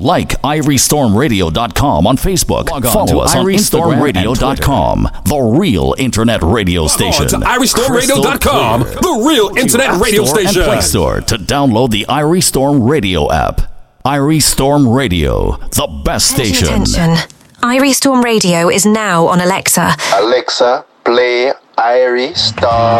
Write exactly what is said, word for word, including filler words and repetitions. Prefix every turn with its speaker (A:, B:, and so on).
A: Like irie storm radio dot com on Facebook. Log on Follow us on irie storm radio dot com, the real internet radio station.
B: Log on to irie storm radio dot com, the real internet radio station.
A: And Play Store to download the Irie Storm Radio app. Irie Storm Radio, the best station.
C: Attention. Irie Storm Radio is now on Alexa.
D: Alexa, play Irie Storm